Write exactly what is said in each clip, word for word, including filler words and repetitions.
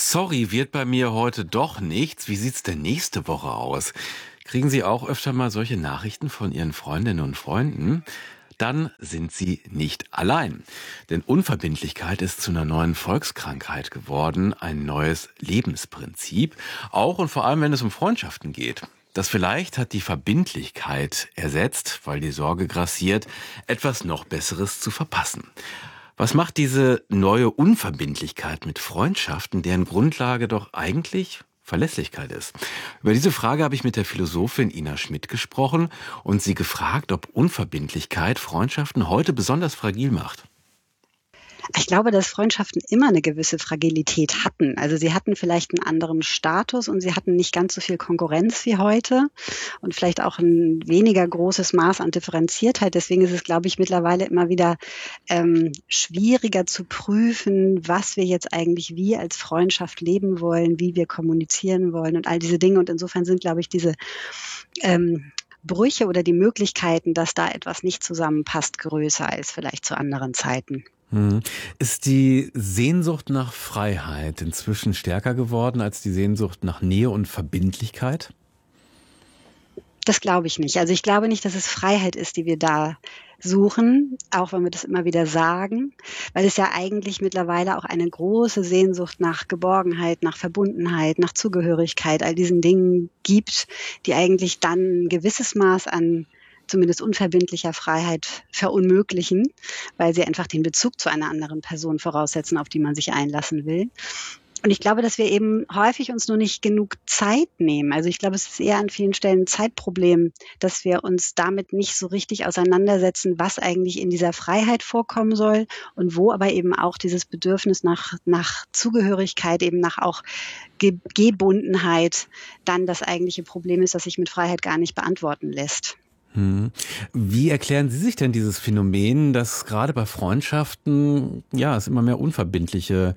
Sorry, wird bei mir heute doch nichts. Wie sieht's denn nächste Woche aus? Kriegen Sie auch öfter mal solche Nachrichten von Ihren Freundinnen und Freunden? Dann sind Sie nicht allein. Denn Unverbindlichkeit ist zu einer neuen Volkskrankheit geworden, ein neues Lebensprinzip, auch und vor allem, wenn es um Freundschaften geht. Das vielleicht hat die Verbindlichkeit ersetzt, weil die Sorge grassiert, etwas noch Besseres zu verpassen. Was macht diese neue Unverbindlichkeit mit Freundschaften, deren Grundlage doch eigentlich Verlässlichkeit ist? Über diese Frage habe ich mit der Philosophin Ina Schmidt gesprochen und sie gefragt, ob Unverbindlichkeit Freundschaften heute besonders fragil macht. Ich glaube, dass Freundschaften immer eine gewisse Fragilität hatten. Also sie hatten vielleicht einen anderen Status und sie hatten nicht ganz so viel Konkurrenz wie heute und vielleicht auch ein weniger großes Maß an Differenziertheit. Deswegen ist es, glaube ich, mittlerweile immer wieder ähm, schwieriger zu prüfen, was wir jetzt eigentlich wie als Freundschaft leben wollen, wie wir kommunizieren wollen und all diese Dinge. Und insofern sind, glaube ich, diese ähm, Brüche oder die Möglichkeiten, dass da etwas nicht zusammenpasst, größer als vielleicht zu anderen Zeiten. Hm. Ist die Sehnsucht nach Freiheit inzwischen stärker geworden als die Sehnsucht nach Nähe und Verbindlichkeit? Das glaube ich nicht. Also ich glaube nicht, dass es Freiheit ist, die wir da suchen, auch wenn wir das immer wieder sagen, weil es ja eigentlich mittlerweile auch eine große Sehnsucht nach Geborgenheit, nach Verbundenheit, nach Zugehörigkeit, all diesen Dingen gibt, die eigentlich dann ein gewisses Maß an zumindest unverbindlicher Freiheit verunmöglichen, weil sie einfach den Bezug zu einer anderen Person voraussetzen, auf die man sich einlassen will. Und ich glaube, dass wir eben häufig uns nur nicht genug Zeit nehmen. Also ich glaube, es ist eher an vielen Stellen ein Zeitproblem, dass wir uns damit nicht so richtig auseinandersetzen, was eigentlich in dieser Freiheit vorkommen soll und wo aber eben auch dieses Bedürfnis nach, nach Zugehörigkeit, eben nach auch Ge- Gebundenheit dann das eigentliche Problem ist, das sich mit Freiheit gar nicht beantworten lässt. Hm. Wie erklären Sie sich denn dieses Phänomen, dass gerade bei Freundschaften, ja, es immer mehr unverbindliche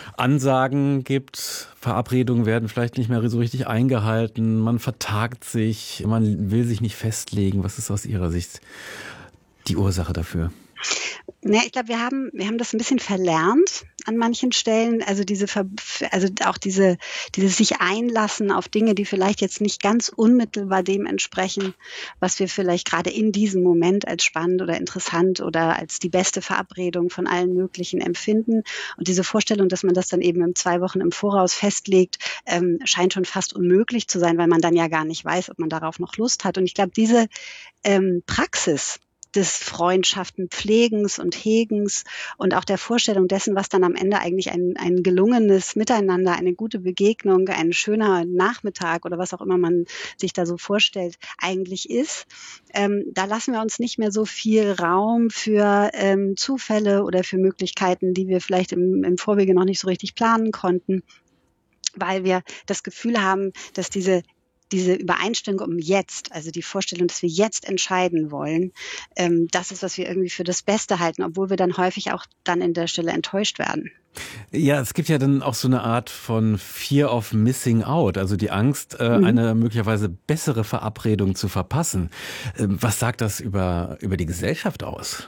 Ansagen gibt, Verabredungen werden vielleicht nicht mehr so richtig eingehalten, man vertagt sich, man will sich nicht festlegen. Was ist aus Ihrer Sicht die Ursache dafür? Ja, ich glaube, wir haben, wir haben das ein bisschen verlernt an manchen Stellen. Also diese, Ver- also auch diese, dieses sich einlassen auf Dinge, die vielleicht jetzt nicht ganz unmittelbar dem entsprechen, was wir vielleicht gerade in diesem Moment als spannend oder interessant oder als die beste Verabredung von allen möglichen empfinden. Und diese Vorstellung, dass man das dann eben im zwei Wochen im Voraus festlegt, ähm, scheint schon fast unmöglich zu sein, weil man dann ja gar nicht weiß, ob man darauf noch Lust hat. Und ich glaube, diese ähm, Praxis des Freundschaften Pflegens und Hegens und auch der Vorstellung dessen, was dann am Ende eigentlich ein, ein gelungenes Miteinander, eine gute Begegnung, ein schöner Nachmittag oder was auch immer man sich da so vorstellt, eigentlich ist. Ähm, da lassen wir uns nicht mehr so viel Raum für ähm, Zufälle oder für Möglichkeiten, die wir vielleicht im, im Vorwege noch nicht so richtig planen konnten, weil wir das Gefühl haben, dass diese diese Übereinstimmung um jetzt, also die Vorstellung, dass wir jetzt entscheiden wollen, ähm, das ist, was wir irgendwie für das Beste halten, obwohl wir dann häufig auch dann in der Stelle enttäuscht werden. Ja, es gibt ja dann auch so eine Art von Fear of Missing Out, also die Angst, äh, Mhm. eine möglicherweise bessere Verabredung zu verpassen. Ähm, was sagt das über, über die Gesellschaft aus?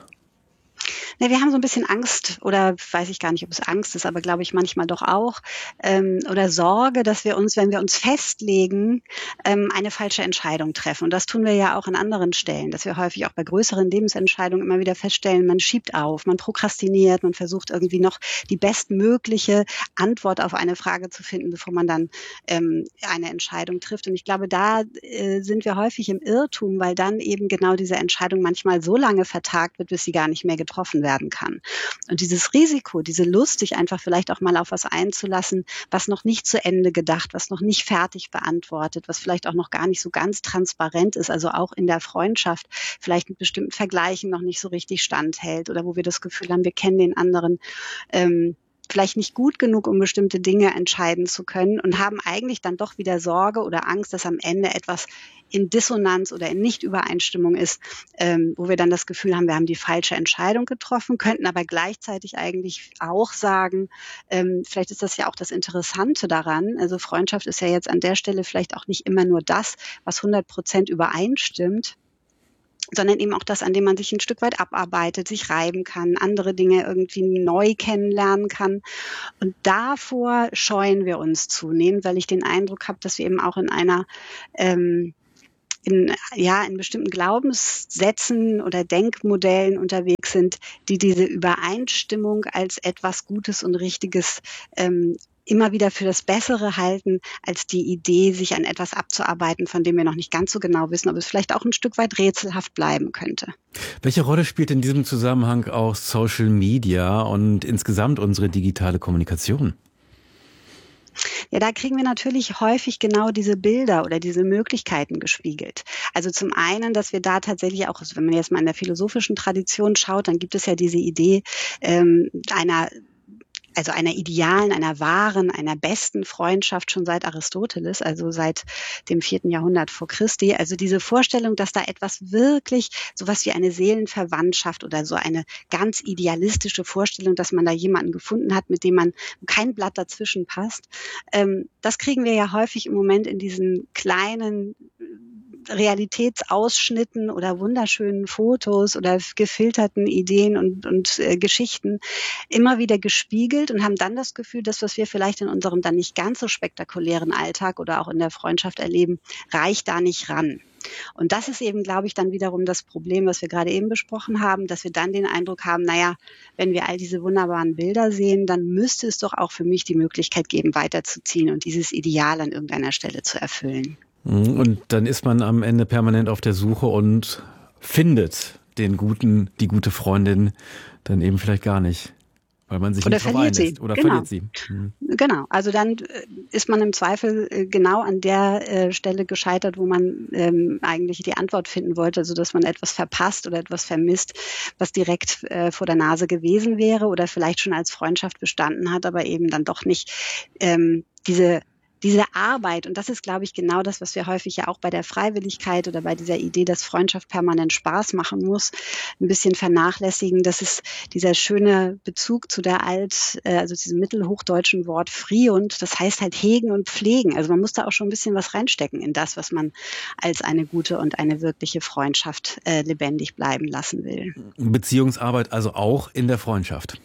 Ne, wir haben so ein bisschen Angst oder weiß ich gar nicht, ob es Angst ist, aber glaube ich manchmal doch auch, ähm, oder Sorge, dass wir uns, wenn wir uns festlegen, ähm, eine falsche Entscheidung treffen. Und das tun wir ja auch an anderen Stellen, dass wir häufig auch bei größeren Lebensentscheidungen immer wieder feststellen, man schiebt auf, man prokrastiniert, man versucht irgendwie noch die bestmögliche Antwort auf eine Frage zu finden, bevor man dann ähm, eine Entscheidung trifft. Und ich glaube, da äh, sind wir häufig im Irrtum, weil dann eben genau diese Entscheidung manchmal so lange vertagt wird, bis sie gar nicht mehr getroffen werden kann. Und dieses Risiko, diese Lust, sich einfach vielleicht auch mal auf was einzulassen, was noch nicht zu Ende gedacht, was noch nicht fertig beantwortet, was vielleicht auch noch gar nicht so ganz transparent ist, also auch in der Freundschaft vielleicht mit bestimmten Vergleichen noch nicht so richtig standhält oder wo wir das Gefühl haben, wir kennen den anderen ähm, vielleicht nicht gut genug, um bestimmte Dinge entscheiden zu können und haben eigentlich dann doch wieder Sorge oder Angst, dass am Ende etwas in Dissonanz oder in Nichtübereinstimmung ist, ähm, wo wir dann das Gefühl haben, wir haben die falsche Entscheidung getroffen, könnten aber gleichzeitig eigentlich auch sagen, ähm, vielleicht ist das ja auch das Interessante daran, also Freundschaft ist ja jetzt an der Stelle vielleicht auch nicht immer nur das, was hundert Prozent übereinstimmt, sondern eben auch das, an dem man sich ein Stück weit abarbeitet, sich reiben kann, andere Dinge irgendwie neu kennenlernen kann. Und davor scheuen wir uns zunehmend, weil ich den Eindruck habe, dass wir eben auch in einer ähm, in, ja, in bestimmten Glaubenssätzen oder Denkmodellen unterwegs sind, die diese Übereinstimmung als etwas Gutes und Richtiges ähm, immer wieder für das Bessere halten, als die Idee, sich an etwas abzuarbeiten, von dem wir noch nicht ganz so genau wissen, ob es vielleicht auch ein Stück weit rätselhaft bleiben könnte. Welche Rolle spielt in diesem Zusammenhang auch Social Media und insgesamt unsere digitale Kommunikation? Ja, da kriegen wir natürlich häufig genau diese Bilder oder diese Möglichkeiten gespiegelt. Also zum einen, dass wir da tatsächlich auch, wenn man jetzt mal in der philosophischen Tradition schaut, dann gibt es ja diese Idee ähm, einer also einer idealen, einer wahren, einer besten Freundschaft schon seit Aristoteles, also seit dem vierten Jahrhundert vor Christi. Also diese Vorstellung, dass da etwas wirklich, sowas wie eine Seelenverwandtschaft oder so eine ganz idealistische Vorstellung, dass man da jemanden gefunden hat, mit dem man kein Blatt dazwischen passt. Ähm, das kriegen wir ja häufig im Moment in diesen kleinen Realitätsausschnitten oder wunderschönen Fotos oder gefilterten Ideen und, und äh, Geschichten immer wieder gespiegelt und haben dann das Gefühl, dass was wir vielleicht in unserem dann nicht ganz so spektakulären Alltag oder auch in der Freundschaft erleben, reicht da nicht ran. Und das ist eben, glaube ich, dann wiederum das Problem, was wir gerade eben besprochen haben, dass wir dann den Eindruck haben, naja, wenn wir all diese wunderbaren Bilder sehen, dann müsste es doch auch für mich die Möglichkeit geben, weiterzuziehen und dieses Ideal an irgendeiner Stelle zu erfüllen. Und dann ist man am Ende permanent auf der Suche und findet den guten, die gute Freundin dann eben vielleicht gar nicht, weil man sich Oder nicht drauf verliert einlässt. sie. Oder Genau. verliert sie. Mhm. Genau, also dann ist man im Zweifel genau an der Stelle gescheitert, wo man ähm, eigentlich die Antwort finden wollte, also dass man etwas verpasst oder etwas vermisst, was direkt äh, vor der Nase gewesen wäre oder vielleicht schon als Freundschaft bestanden hat, aber eben dann doch nicht ähm, diese Diese Arbeit, und das ist, glaube ich, genau das, was wir häufig ja auch bei der Freiwilligkeit oder bei dieser Idee, dass Freundschaft permanent Spaß machen muss, ein bisschen vernachlässigen. Das ist dieser schöne Bezug zu der alt, also diesem mittelhochdeutschen Wort friund. Das heißt halt hegen und pflegen. Also man muss da auch schon ein bisschen was reinstecken in das, was man als eine gute und eine wirkliche Freundschaft äh, lebendig bleiben lassen will. Beziehungsarbeit also auch in der Freundschaft.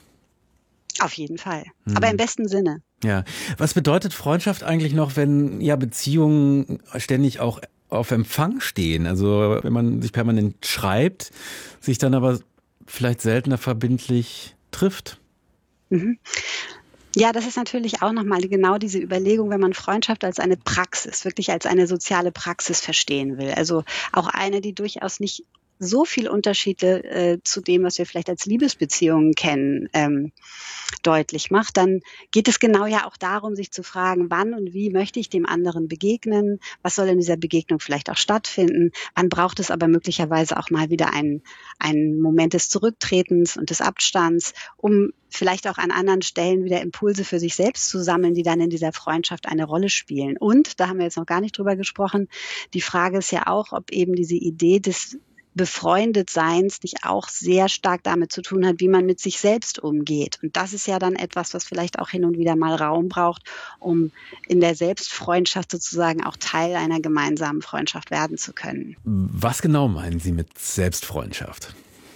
Auf jeden Fall. Hm. Aber im besten Sinne. Ja. Was bedeutet Freundschaft eigentlich noch, wenn ja Beziehungen ständig auch auf Empfang stehen? Also wenn man sich permanent schreibt, sich dann aber vielleicht seltener verbindlich trifft? Mhm. Ja, das ist natürlich auch nochmal genau diese Überlegung, wenn man Freundschaft als eine Praxis, wirklich als eine soziale Praxis verstehen will. Also auch eine, die durchaus nicht so viel Unterschiede äh, zu dem, was wir vielleicht als Liebesbeziehungen kennen, ähm, deutlich macht, dann geht es genau ja auch darum, sich zu fragen, wann und wie möchte ich dem anderen begegnen, was soll in dieser Begegnung vielleicht auch stattfinden, wann braucht es aber möglicherweise auch mal wieder einen, einen Moment des Zurücktretens und des Abstands, um vielleicht auch an anderen Stellen wieder Impulse für sich selbst zu sammeln, die dann in dieser Freundschaft eine Rolle spielen. Und, da haben wir jetzt noch gar nicht drüber gesprochen, die Frage ist ja auch, ob eben diese Idee des Befreundetseins nicht auch sehr stark damit zu tun hat, wie man mit sich selbst umgeht. Und das ist ja dann etwas, was vielleicht auch hin und wieder mal Raum braucht, um in der Selbstfreundschaft sozusagen auch Teil einer gemeinsamen Freundschaft werden zu können. Was genau meinen Sie mit Selbstfreundschaft?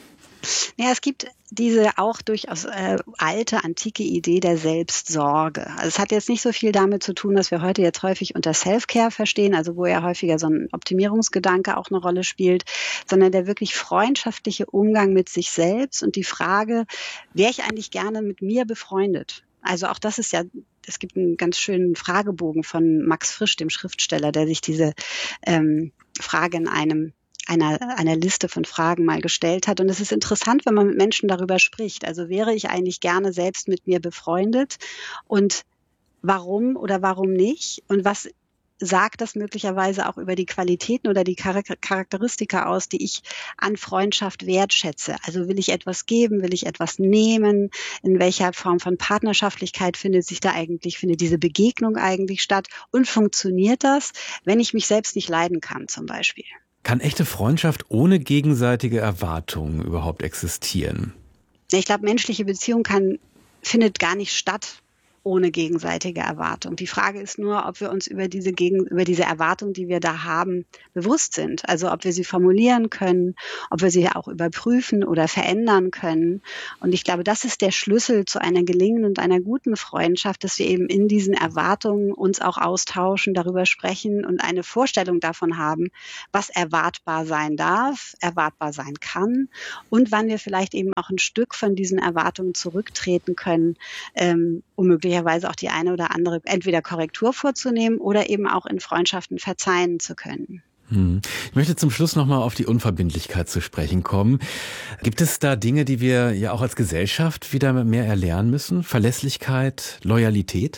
Ja, es gibt diese auch durchaus äh, alte, antike Idee der Selbstsorge. Also es hat jetzt nicht so viel damit zu tun, dass wir heute jetzt häufig unter Self-Care verstehen, also wo ja häufiger so ein Optimierungsgedanke auch eine Rolle spielt, sondern der wirklich freundschaftliche Umgang mit sich selbst und die Frage, wäre ich eigentlich gerne mit mir befreundet? Also auch das ist ja, es gibt einen ganz schönen Fragebogen von Max Frisch, dem Schriftsteller, der sich diese ähm, Frage in einem einer, einer Liste von Fragen mal gestellt hat. Und es ist interessant, wenn man mit Menschen darüber spricht. Also wäre ich eigentlich gerne selbst mit mir befreundet? Und warum oder warum nicht? Und was sagt das möglicherweise auch über die Qualitäten oder die Charakteristika aus, die ich an Freundschaft wertschätze? Also will ich etwas geben? Will ich etwas nehmen? In welcher Form von Partnerschaftlichkeit findet sich da eigentlich, findet diese Begegnung eigentlich statt? Und funktioniert das, wenn ich mich selbst nicht leiden kann, zum Beispiel? Kann echte Freundschaft ohne gegenseitige Erwartungen überhaupt existieren? Ich glaube, menschliche Beziehung kann, findet gar nicht statt, ohne gegenseitige Erwartung. Die Frage ist nur, ob wir uns über diese, Gegen über diese Erwartung, die wir da haben, bewusst sind. Also ob wir sie formulieren können, ob wir sie auch überprüfen oder verändern können. Und ich glaube, das ist der Schlüssel zu einer gelingenden und einer guten Freundschaft, dass wir eben in diesen Erwartungen uns auch austauschen, darüber sprechen und eine Vorstellung davon haben, was erwartbar sein darf, erwartbar sein kann und wann wir vielleicht eben auch ein Stück von diesen Erwartungen zurücktreten können, ähm, um möglicherweise auch die eine oder andere entweder Korrektur vorzunehmen oder eben auch in Freundschaften verzeihen zu können. Hm. Ich möchte zum Schluss nochmal auf die Unverbindlichkeit zu sprechen kommen. Gibt es da Dinge, die wir ja auch als Gesellschaft wieder mehr erlernen müssen? Verlässlichkeit, Loyalität?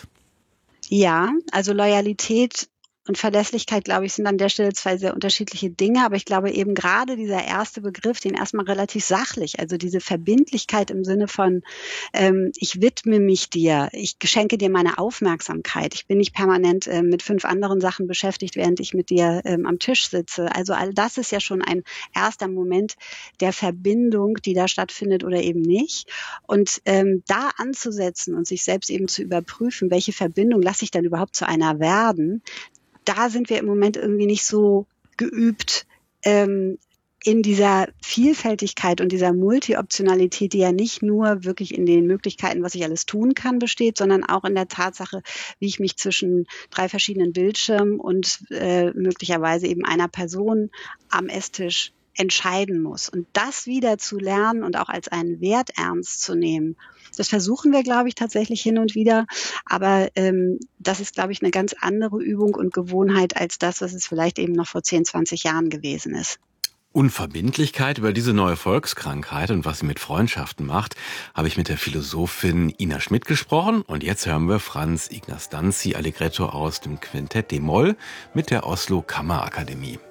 Ja, also Loyalität und Verlässlichkeit, glaube ich, sind an der Stelle zwei sehr unterschiedliche Dinge. Aber ich glaube eben gerade dieser erste Begriff, den erstmal relativ sachlich, also diese Verbindlichkeit im Sinne von, ähm, ich widme mich dir, ich schenke dir meine Aufmerksamkeit. Ich bin nicht permanent äh, mit fünf anderen Sachen beschäftigt, während ich mit dir ähm, am Tisch sitze. Also all das ist ja schon ein erster Moment der Verbindung, die da stattfindet oder eben nicht. Und ähm, da anzusetzen und sich selbst eben zu überprüfen, welche Verbindung lasse ich denn überhaupt zu einer werden, da sind wir im Moment irgendwie nicht so geübt, ähm, in dieser Vielfältigkeit und dieser Multioptionalität, die ja nicht nur wirklich in den Möglichkeiten, was ich alles tun kann, besteht, sondern auch in der Tatsache, wie ich mich zwischen drei verschiedenen Bildschirmen und äh, möglicherweise eben einer Person am Esstisch entscheiden muss. Und das wieder zu lernen und auch als einen Wert ernst zu nehmen, das versuchen wir, glaube ich, tatsächlich hin und wieder. Aber ähm, das ist, glaube ich, eine ganz andere Übung und Gewohnheit als das, was es vielleicht eben noch vor zehn, zwanzig Jahren gewesen ist. Unverbindlichkeit, über diese neue Volkskrankheit und was sie mit Freundschaften macht, habe ich mit der Philosophin Ina Schmidt gesprochen. Und jetzt hören wir Franz Ignaz Danzi Allegretto aus dem Quintett d-Moll mit der Oslo Kammerakademie.